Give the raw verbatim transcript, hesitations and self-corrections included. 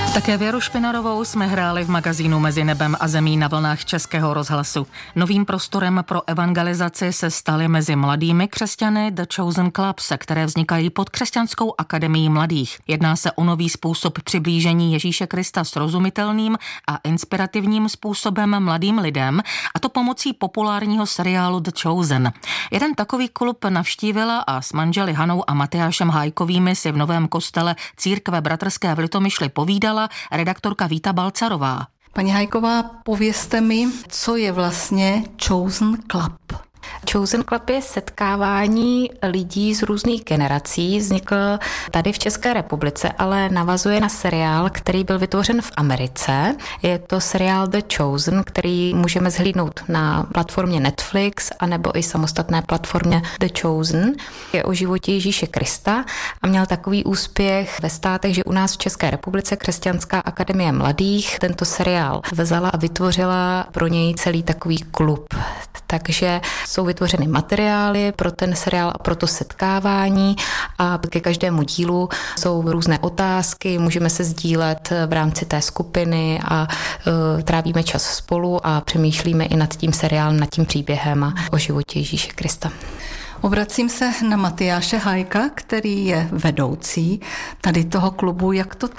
Také Věru Špinarovou jsme hráli v magazínu Mezi nebem a zemí na vlnách Českého rozhlasu. Novým prostorem pro evangelizaci se staly mezi mladými křesťany The Chosen Clubs, které vznikají pod Křesťanskou akademií mladých. Jedná se o nový způsob přiblížení Ježíše Krista srozumitelným a inspirativním způsobem mladým lidem, a to pomocí populárního seriálu The Chosen. Jeden takový klub navštívila a s manželi Hanou a Matyášem Hájkovými si v Novém kostele Církve bratrské v Litomyšli povídala redaktorka Víta Balcarová. Paní Hájková, povězte mi, co je vlastně Chosen Club? Chosen Club je setkávání lidí z různých generací. Vznikl tady v České republice, ale navazuje na seriál, který byl vytvořen v Americe. Je to seriál The Chosen, který můžeme zhlídnout na platformě Netflix anebo i samostatné platformě The Chosen. Je o životě Ježíše Krista a měl takový úspěch ve státech, že u nás v České republice Křesťanská akademie mladých tento seriál vzala a vytvořila pro něj celý takový klub. Takže jsou vytvořeny materiály pro ten seriál a pro to setkávání a ke každému dílu jsou různé otázky, můžeme se sdílet v rámci té skupiny a uh, trávíme čas spolu a přemýšlíme i nad tím seriálem, nad tím příběhem a o životě Ježíše Krista. Obracím se na Matyáše Hájka, který je vedoucí tady toho klubu. Jak to